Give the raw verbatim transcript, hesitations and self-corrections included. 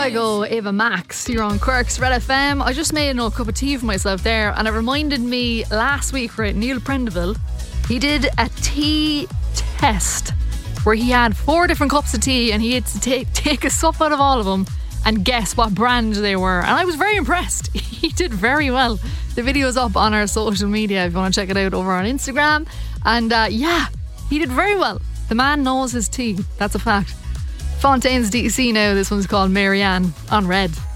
Kygo, Ava Max, you're on Quirks, Red F M. I just made a cup of tea for myself there, and it reminded me last week, right, Neil Prendeville, he did a tea test where he had four different cups of tea and he had to take, take a sup out of all of them and guess what brand they were. And I was very impressed. He did very well. The video's up on our social media if you want to check it out over on Instagram. And uh, yeah, he did very well. The man knows his tea. That's a fact. Fontaine's D C now. This one's called Marianne on Red.